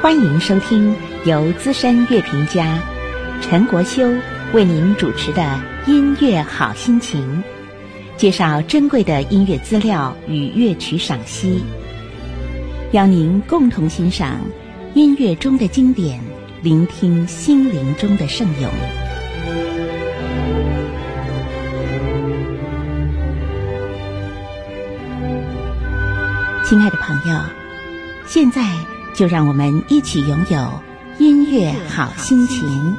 欢迎收听由资深乐评家陈国修为您主持的音乐好心情，介绍珍贵的音乐资料与乐曲赏析，邀您共同欣赏音乐中的经典，聆听心灵中的圣咏。亲爱的朋友，现在就让我们一起拥有音乐好心情。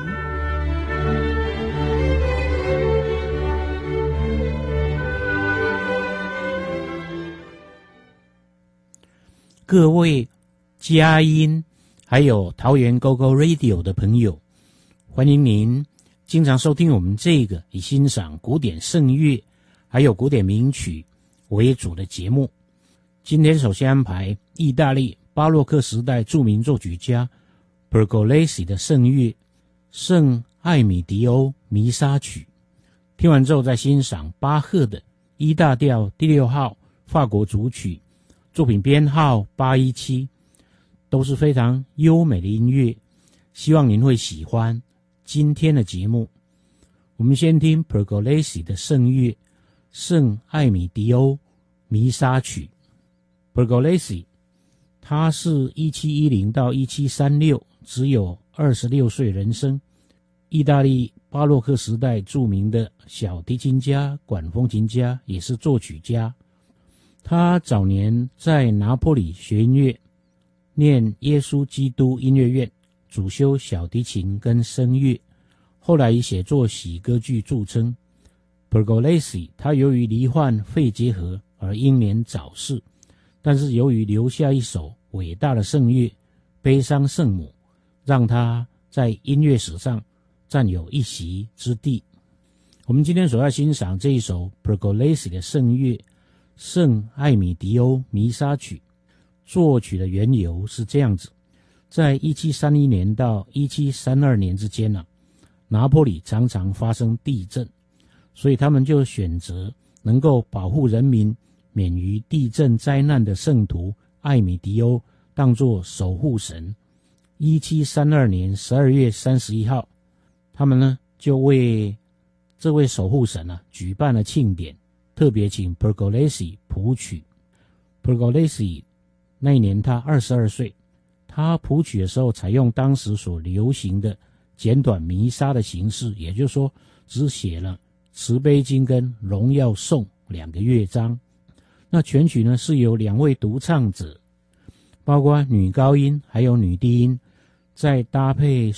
各位佳音还有桃园 GoGo Radio 的朋友，欢迎您经常收听我们这个以欣赏古典圣乐还有古典名曲为主的节目。今天首先安排意大利巴洛克时代著名作曲家 Pergolesi 的圣乐圣艾米迪欧弥撒曲，听完之后再欣赏巴赫的 E 大调第6号法国组曲，作品编号817，都是非常优美的音乐，希望您会喜欢今天的节目。我们先听 Pergolesi 的圣乐圣艾米迪欧弥撒曲。Pergolesi 他是1710到1736，只有26岁人生，意大利巴洛克时代著名的小提琴家、管风琴家，也是作曲家。他早年在拿坡里学音乐，念耶稣基督音乐院，主修小提琴跟声乐，后来以写作喜歌剧著称。Pergolesi 他由于罹患肺结核而英年早逝，但是由于留下一首伟大的圣乐《悲伤圣母》，让他在音乐史上占有一席之地。我们今天所要欣赏这一首 Pergolesi 的圣乐圣艾米迪欧弥撒曲，作曲的缘由是这样子：在1731年到1732年之间拿坡里常常发生地震，所以他们就选择能够保护人民免于地震灾难的圣徒艾米迪欧当作守护神。1732年12月31号，他们就为这位守护神举办了庆典，特别请 Pergolesi 谱曲。Pergolesi 那一年他22岁，他谱曲的时候采用当时所流行的简短弥撒的形式，也就是说只写了慈悲经跟荣耀颂2个乐章。那全曲是由2位独唱者，包括女高音还有女低音，再搭配